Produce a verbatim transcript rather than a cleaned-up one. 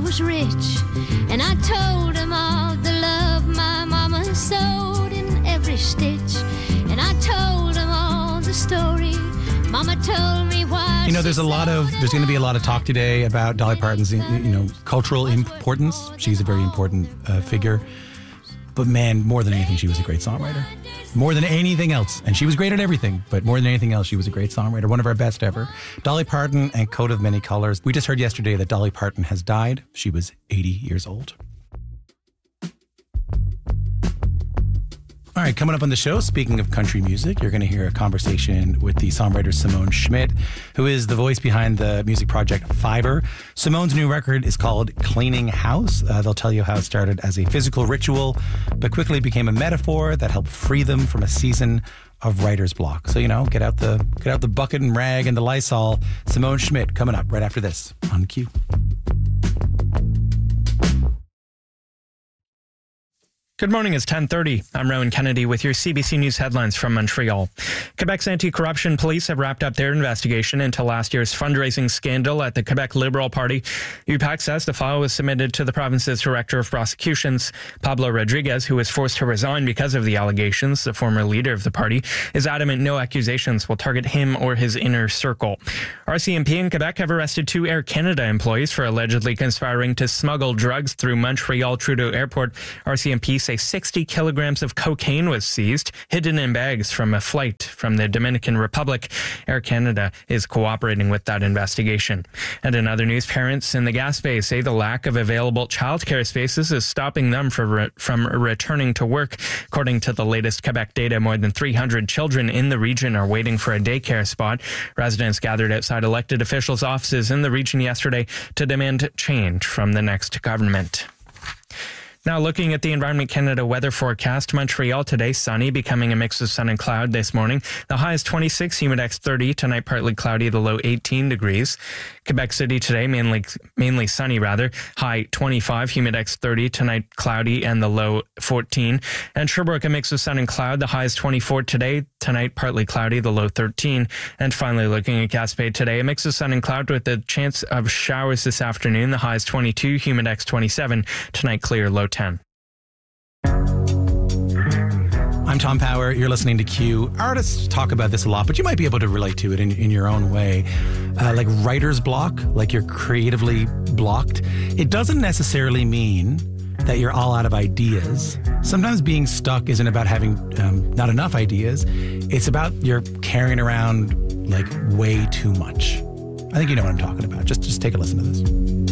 was rich, and I told him all the love my mama sewed in every stitch, and I told him all the story mama told me why. You know, there's a lot of, there's going to be a lot of talk today about Dolly Parton's, you know, cultural importance. She's a very important uh, figure. But man, more than anything, she was a great songwriter. More than anything else. And she was great at everything, but more than anything else, she was a great songwriter. One of our best ever. Dolly Parton and Coat of Many Colors. We just heard yesterday that Dolly Parton has died. She was eighty years old. All right, coming up on the show, speaking of country music, you're going to hear a conversation with the songwriter Simone Schmidt, who is the voice behind the music project Fiverr. Simone's new record is called Cleaning House. Uh, they'll tell you how it started as a physical ritual, but quickly became a metaphor that helped free them from a season of writer's block. So, you know, get out the get out the bucket and rag and the Lysol. Simone Schmidt coming up right after this on Q. Good morning, it's ten thirty. I'm Rowan Kennedy with your C B C News headlines from Montreal. Quebec's anti-corruption police have wrapped up their investigation into last year's fundraising scandal at the Quebec Liberal Party. U P A C says the file was submitted to the province's Director of Prosecutions. Pablo Rodriguez, who was forced to resign because of the allegations, the former leader of the party, is adamant no accusations will target him or his inner circle. R C M P in Quebec have arrested two Air Canada employees for allegedly conspiring to smuggle drugs through Montreal Trudeau Airport. R C M P say sixty kilograms of cocaine was seized, hidden in bags from a flight from the Dominican Republic. Air Canada is cooperating with that investigation. And in other news, parents in the Gaspé say the lack of available childcare spaces is stopping them from, re- from returning to work. According to the latest Quebec data, more than three hundred children in the region are waiting for a daycare spot. Residents gathered outside elected officials' offices in the region yesterday to demand change from the next government. Now looking at the Environment Canada weather forecast, Montreal today sunny, becoming a mix of sun and cloud this morning. The high is twenty-six, humidex thirty, tonight partly cloudy, the low eighteen degrees. Quebec City today mainly mainly sunny rather, high twenty-five, humidex thirty, tonight cloudy and the low fourteen. And Sherbrooke a mix of sun and cloud, the high is twenty-four today, tonight partly cloudy, the low thirteen. And finally looking at Gaspé today, a mix of sun and cloud with a chance of showers this afternoon, the high is twenty-two, humidex twenty-seven, tonight clear, low ten. I'm Tom Power. You're listening to Q. Artists talk about this a lot, but you might be able to relate to it in, in your own way. Uh, like writer's block, like you're creatively blocked. It doesn't necessarily mean that you're all out of ideas. Sometimes being stuck isn't about having um, not enough ideas. It's about you're carrying around like way too much. I think you know what I'm talking about. Just, just take a listen to this.